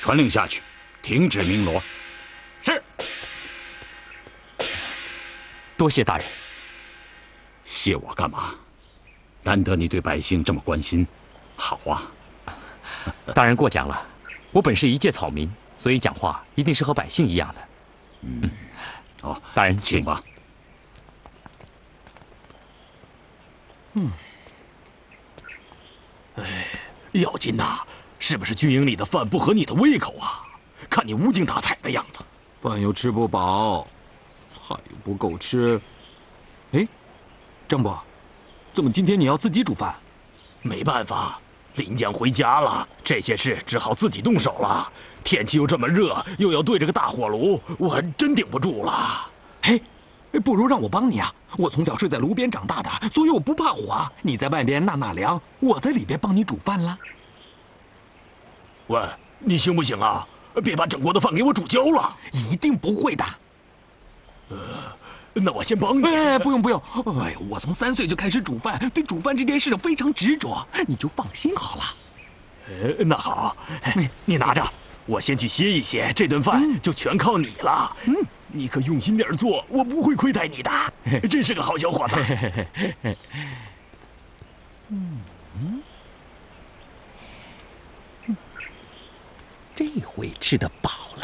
传令下去，停止鸣锣。 是。 多谢大人。 谢我干嘛？难得你对百姓这么关心，好啊。 大人过奖了，我本是一介草民，所以讲话一定是和百姓一样的。 好， 大人请吧。 要紧呐，是不是军营里的饭不合你的胃口啊？看你无精打采的样子。 饭又吃不饱，菜又不够吃。哎，张伯，怎么今天你要自己煮饭？ 没办法，林将回家了，这些事只好自己动手了。天气又这么热，又要对着个大火炉，我真顶不住了。 嘿，不如让我帮你啊！我从小睡在炉边长大的，所以我不怕火啊。你在外边纳凉，我在里边帮你煮饭啦。 喂，你行不行啊？别把整锅的饭给我煮焦了。 一定不会的。 那我先帮你。 哎，不用不用。哎呦，我从3岁就开始煮饭，对煮饭这件事非常执着，你就放心好了。 那好，你拿着，我先去歇一歇，这顿饭就全靠你了。你可用心点做，我不会亏待你的。真是个好小伙子。 这回吃得饱了。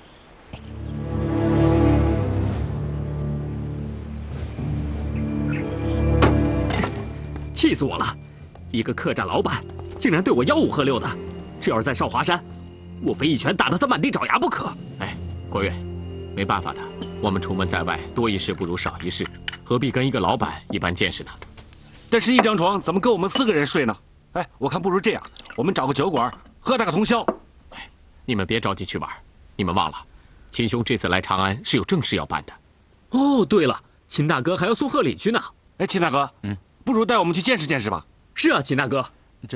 气死我了！一个客栈老板竟然对我吆五喝六的，这要是在少华山，我非一拳打得他满地找牙不可。 哎，国远，没办法的，我们出门在外，多一事不如少一事，何必跟一个老板一般见识呢？ 但是一张床怎么够我们4个人睡呢？哎，我看不如这样，我们找个酒馆喝大个通宵。 哎，你们别着急去玩，你们忘了，秦兄这次来长安是有正事要办的。 哦，对了，秦大哥还要送贺礼去呢。 哎，秦大哥，不如带我们去见识见识吧。 是啊，秦大哥。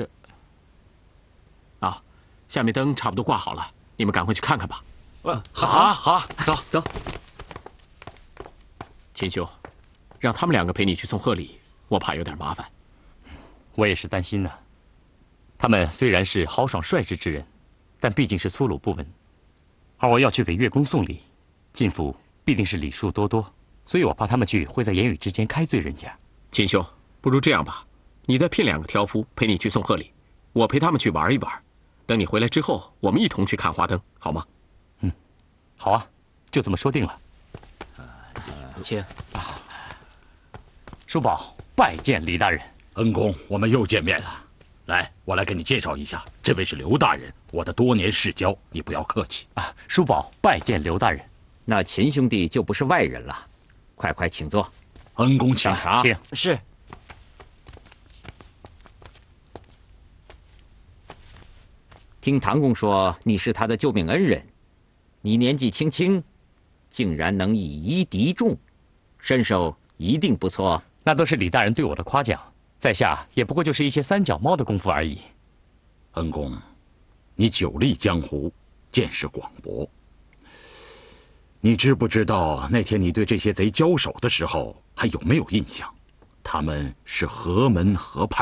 啊，下面灯差不多挂好了，你们赶快去看看吧。 好啊，好啊，走走。 秦兄，让他们2个陪你去送贺礼，我怕有点麻烦。 我也是担心呢。他们虽然是豪爽率直之人，但毕竟是粗鲁不文，而我要去给月宫送礼，进府必定是礼数多多，所以我怕他们去会在言语之间开罪人家。 秦兄，不如这样吧，你再聘2个挑夫陪你去送贺礼，我陪他们去玩一玩。等你回来之后，我们一同去看花灯，好吗？ 好啊，就这么说定了。 请。 叔宝拜见李大人。 恩公，我们又见面了。来，我来给你介绍一下，这位是刘大人，我的多年世交，你不要客气啊。叔宝拜见刘大人。 那秦兄弟就不是外人了，快快请坐。 恩公请茶。 请。 是。 听唐公说你是他的救命恩人，你年纪轻轻，竟然能以夷敌众，身手一定不错。 那都是李大人对我的夸奖，在下也不过就是一些3脚猫的功夫而已。 恩公，你久历江湖，见识广博。你知不知道那天你对这些贼交手的时候，还有没有印象？他们是何门何派？